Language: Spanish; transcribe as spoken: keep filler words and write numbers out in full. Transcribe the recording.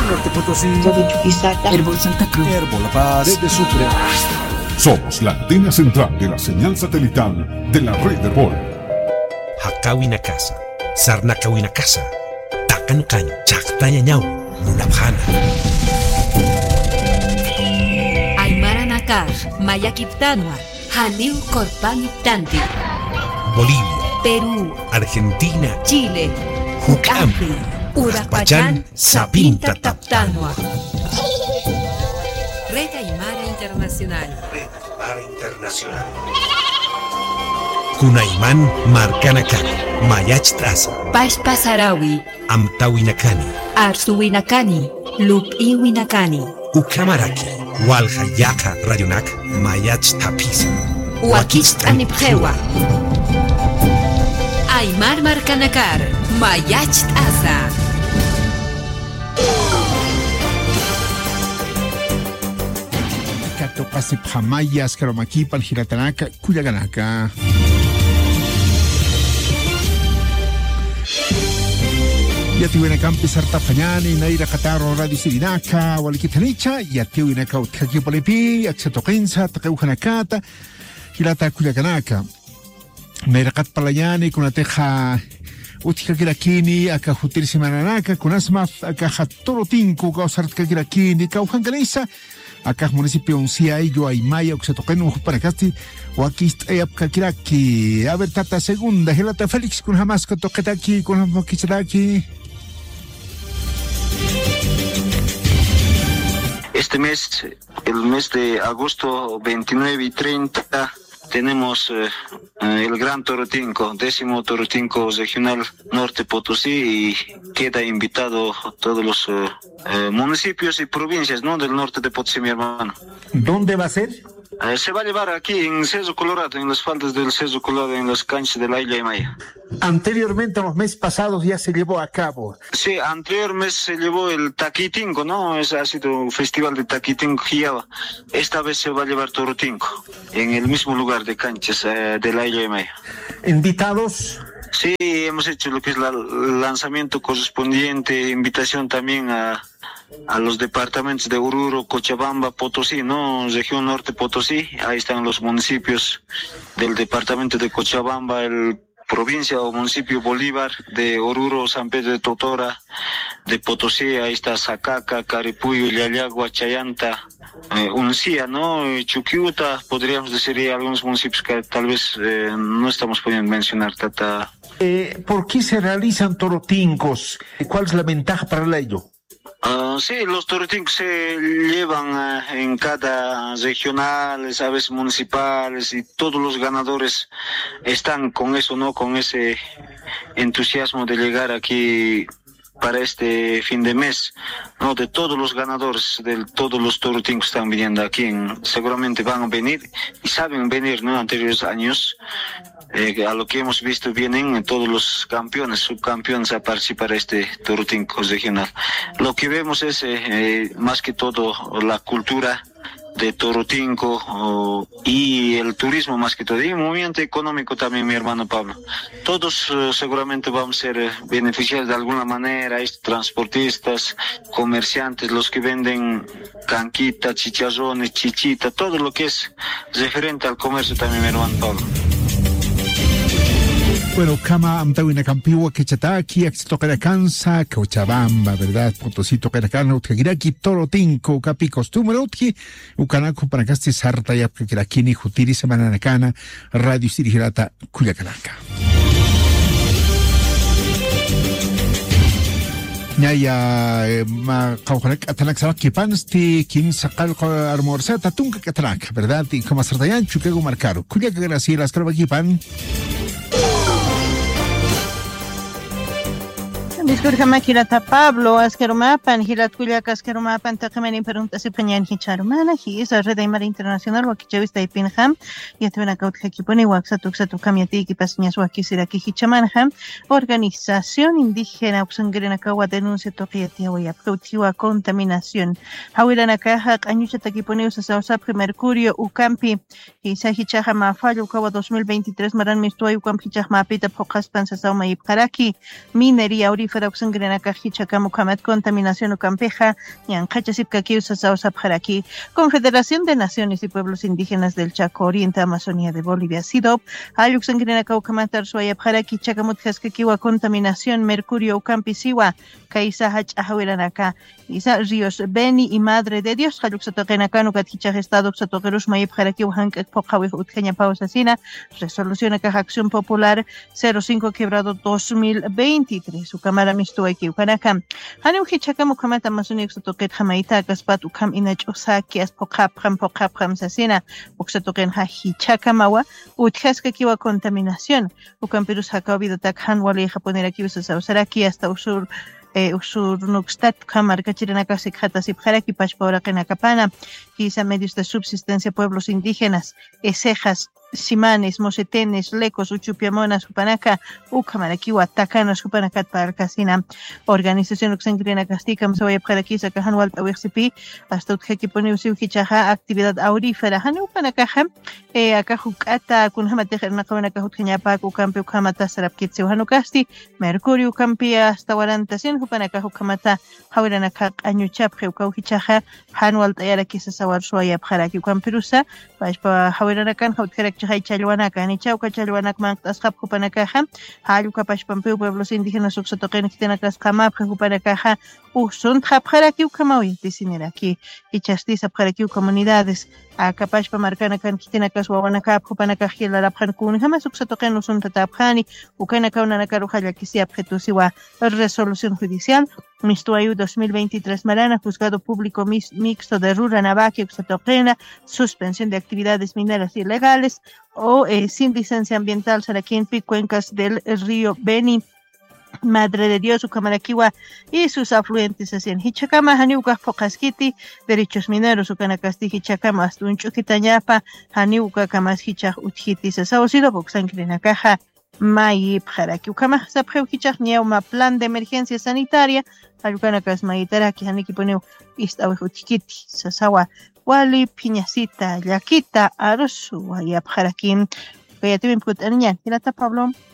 Norte Potosí, de Chuquisaca, Herbol Santa Cruz, Herbol La Paz, desde Sucre. Somos la antena central de la señal satelital de la red Herbol. Hakawina casa, Sarnakawina casa, Takan Kan, Chaktaña Ñau, Munabjana. Aymara Nakar, Maya Kiptanua, Haniu Korpan Iptanti. Bolivia, Perú, Argentina, Chile, Jucampi, Urapachán, Sapinta Taptanua. Red Aymara Internacional. Red Aymara Internacional. Kunaiman Marcanacani, Mayach Traza, Pashpa Sarawi, Amtawinacani, Arsuwinacani, Lupiwinacani, Ucamaraki, Walhayaka Rayonak, Mayach Tapiza, Huaquistanipjewa. Aymar Marcanakar, Mayach Taza. Kato Pasip Hamayas, Karomakipan, Hiratanaka, Cuyaganaka. Yatiwina Campi Sarta Pañani, Naira Cataro, Radio Sirinaka, Walikitanicha, Yatiwina Kautaki Polipi, Axetoquenza, Takeujanakata, Hirata Cuyaganaka. Naira Cat Palayani, Kunateja. Utika kirakini aka hutir simananaka kunasmaf aka hatoro tinko kausart kirakini kauhan ganisa aka municipio uncia yo Aymaya uxatoqenu hupanakasti wakist ayap kiraki. A ver tata segunda helata Félix kun jamás ka toqetaki kun hamokichraki. Este mes, el mes de agosto veintinueve y treinta, tenemos eh, el Gran Torotinco, décimo Torotinco Regional Norte Potosí, y queda invitado a todos los eh, eh, municipios y provincias, ¿no?, del norte de Potosí, mi hermano. ¿Dónde va a ser? Eh, se va a llevar aquí en Cerro Colorado, en las faldas del Cerro Colorado, en las canchas de la isla de Maya. Anteriormente, en los meses pasados, ya se llevó a cabo. Sí, anterior mes se llevó el Taquitinco, ¿no? Es, ha sido un festival de Taquitinco Jiaba. Esta vez se va a llevar Torotinco, en el mismo lugar de canchas eh, de la isla de Maya. ¿Invitados? Sí, hemos hecho lo que es la, el lanzamiento correspondiente, invitación también a, a los departamentos de Oruro, Cochabamba, Potosí, ¿no? Región Norte Potosí. Ahí están los municipios del departamento de Cochabamba, el provincia o municipio Bolívar, de Oruro, San Pedro de Totora, de Potosí. Ahí está Zacaca, Caripuyo, Yayagua, Chayanta, eh, Uncía, ¿no? Chuquiuta, podríamos decir, y algunos municipios que tal vez eh, no estamos pudiendo mencionar, Tata. Eh, ¿Por qué se realizan torotincos? ¿Cuál es la ventaja para ello? Uh, sí, los torotincos se llevan uh, en cada regionales, a veces municipales, y todos los ganadores están con eso, ¿no? Con ese entusiasmo de llegar aquí para este fin de mes, ¿no? De todos los ganadores, de todos los torotincos están viniendo aquí, en, seguramente van a venir y saben venir, ¿no? Anteriores años. Eh, a lo que hemos visto, vienen todos los campeones, subcampeones a participar en este Torotinco regional. Lo que vemos es eh, eh, más que todo la cultura de Torotinco oh, y el turismo más que todo, y el movimiento económico también, mi hermano Pablo. Todos eh, seguramente vamos a ser eh, beneficiados de alguna manera, hay transportistas, comerciantes, los que venden canquita, chicharrones, chichita, todo lo que es referente al comercio también, mi hermano Pablo. Bueno, Kama Amtawina Campiwa, Quechataki, Axitoquera Cansa, Cochabamba, ¿verdad? Potosí, Toquera Cana, Utjagiraki, Torotinco, Capi, Costumbre, Utji, Ucanaco, Panacasti, Sarta, Yapkirakini, Jutiri, Semananacana, Radio Sirigirata, Cuyacanaca. Ñaya, ma, Caujanak, Atanak, Sabaki, Pansti, Kim, Sakal, Armorsa, Tatunca, Catanak, ¿verdad? Y como Sartayan, Chuquego, Marcaro, Cuyacagrasi, las Carvaquipan. Disculpame, Hirata Pablo, Askerumapan, Hiratkuyak, Askerumapan, Takamani, Peruntas y Peñan Hicharumana, he is a Red Aymara Internacional, Wakichevista y Pinham, Yatuna Kautkipuni, Waxatuxatukam Yatiki, Pasñas Wakisiraki Hichamanham, Organización Indígena Uxangrinacawa denuncia Tokiatia, Yapkautiwa contaminación. Hawilana Caja, Añuchatakipuni, Usasausa, Mercurio, Ucampi, y Sahichahama Fallo, Kawa dos mil veintitrés, Maran Mistuay, Ucampichahma, Pita Pocaspan, Sasauma y Paraki, Minería, Orifa Sarauxen Grenaka Hichakamu Kamat Contaminación Ucampeja, Ñancacha Kiusa Sausa Paraki, Confederación de Naciones y Pueblos Indígenas del Chaco Oriente Amazonía de Bolivia, SIDOP, Ayuxen Grenaka Ucamatar Suaya Paraki, Chakamut Haskakiwa Contaminación, Mercurio Ucampisiwa, Kaisa Hach Ahawiranaka, Isa Ríos Beni y Madre de Dios, Hayuxatokenakanu Kathicha Estado Xatokerus Mayip Haraki Uhank Pokawi Utkeña Pausasina, Resolución Acá Acción Popular cero cinco quebrado dos mil veintitrés, su cámara mistuaki Ukanaka, Hanu Hichakamu Kamata Amazonía Xatoket Jamaita, Gaspat Ukam Inach Osaki, As Pokapram Pokapram Sasina, Uxatoken Hichakamawa, Utkaskakiwa Contaminación, Ukampirus Hakavidatak Hanwali Japonera Usaraki hasta Usur. Usur Nuxtat, Kamar, Cachirenaca, Secjata, Sipjaraki, Pachpora, Kenacapana, Quizá medios de subsistencia, pueblos indígenas, Esejas, Simanes, Mosetenes, Lecos, Uchupiamonas, Upanaca, Ucamaraquiwa, Tacanas, Upanacat, Parcasina, Organización Uxengrena Casticam, Soya Paraquisa, Cajanual, Tawixipi, hasta Utjekiponi, Usiukichaja, actividad aurífera, Hanu Panacaja, Acajucata, Kunhamateja, Nakabanaca, Utkeñapa, Ucampe, Ucamata, Sarapkitse, Hanukasti, Mercurio, Campia, hasta Guarantación, Upanaca, Ucamata, Hauranaka, Añuchap, Ucauhichaja, Hanual, Tayaraquisa, Sawar, Soya, Paraki, Ucamperusa, Pashpa, Hauranakan, Hauterek, Chay Chalhuanaca, Nichauca Chalhuanac, Mantascap, Jupanacaja, Hayuca Pashpampeu, pueblos indígenas, Uxatoquen, Quitenacas, Camap, Jupanacaja, Usun, Japjaraki, Ucamaui, Tisiniraki, y Chastiza, Paraki, comunidades, Acapashpa, Marcanacan, Quitenacas, Wawanacap, Jupanacaji, la Rapjancun, jamás Uxatoquen, Usun Tatapjani, Ucanaca, Unanacaruja, Quisia, Objetusiwa, resolución judicial. Mistuayu dos mil veintitrés Marana, juzgado público mixto de Rura, Navaque, Uxatoqena, suspensión de actividades mineras ilegales o eh, sin licencia ambiental, Saraquinpi, cuencas del río Beni, Madre de Dios, Ucamaraquiwa y sus afluentes hacia Hichacama, Haniuca, Pocasquiti, derechos mineros, Ucanacasti, Hichacama, hasta un Chuquitañapa, Haniuca, Camas, Hichach, Utjiti, Sasausido, Boxancrinacaja, Mayip, Haraki, Ucama, Sapjeu, Hichach, Niauma, plan de emergencia sanitaria, Ayucanacas, Maitaraki, Haniki, Poneu, Istauhutjiti, Sasawa, Wali, Piñacita, Yaquita, Arosu, Ayap, Harakim, Kaya Timim Kut Arñan, Hilata Pablo.